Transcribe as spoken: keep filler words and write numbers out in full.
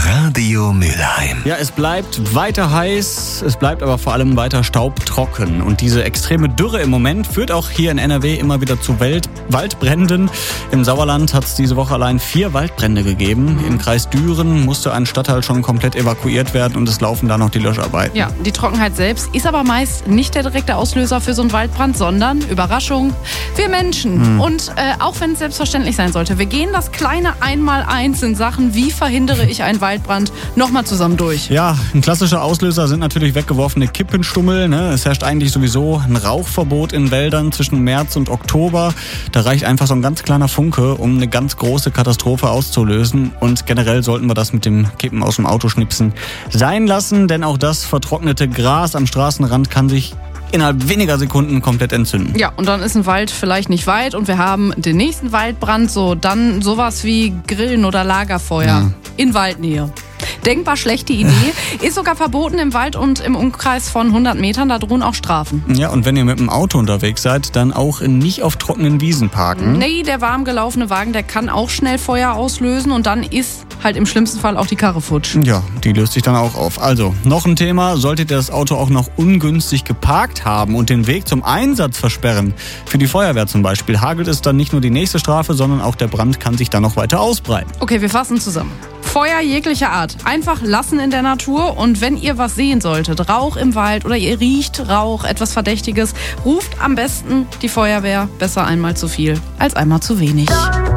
Radio Mülheim. Ja, es bleibt weiter heiß, es bleibt aber vor allem weiter staubtrocken. Und diese extreme Dürre im Moment führt auch hier in N R W immer wieder zu Welt- Waldbränden. Im Sauerland hat es diese Woche allein vier Waldbrände gegeben. Im Kreis Düren musste ein Stadtteil schon komplett evakuiert werden und es laufen da noch die Löscharbeiten. Ja, die Trockenheit selbst ist aber meist nicht der direkte Auslöser für so einen Waldbrand, sondern, Überraschung, wir Menschen. Hm. Und äh, auch wenn es selbstverständlich sein sollte, wir gehen das kleine Einmaleins in Sachen, wie verhindere ich einen Waldbrand, nochmal zusammen durch. Ja, ein klassischer Auslöser sind natürlich weggeworfene Kippenstummel. Ne? Es herrscht eigentlich sowieso ein Rauchverbot in Wäldern zwischen März und Oktober. Da reicht einfach so ein ganz kleiner Funke, um eine ganz große Katastrophe auszulösen. Und generell sollten wir das mit dem Kippen aus dem Auto schnipsen sein lassen, denn auch das vertrocknete Gras am Straßenrand kann sich innerhalb weniger Sekunden komplett entzünden. Ja, und dann ist ein Wald vielleicht nicht weit und wir haben den nächsten Waldbrand, so dann sowas wie Grillen oder Lagerfeuer ja. in Waldnähe. Denkbar schlechte Idee. Ist sogar verboten im Wald und im Umkreis von hundert Metern. Da drohen auch Strafen. Ja, und wenn ihr mit dem Auto unterwegs seid, dann auch nicht auf trockenen Wiesen parken. Nee, der warm gelaufene Wagen, der kann auch schnell Feuer auslösen und dann ist halt im schlimmsten Fall auch die Karre futsch. Ja, die löst sich dann auch auf. Also, noch ein Thema. Solltet ihr das Auto auch noch ungünstig geparkt haben und den Weg zum Einsatz versperren, für die Feuerwehr zum Beispiel, hagelt es dann nicht nur die nächste Strafe, sondern auch der Brand kann sich dann noch weiter ausbreiten. Okay, wir fassen zusammen. Feuer jeglicher Art. Einfach lassen in der Natur und wenn ihr was sehen solltet, Rauch im Wald oder ihr riecht Rauch, etwas Verdächtiges, ruft am besten die Feuerwehr. Besser einmal zu viel als einmal zu wenig.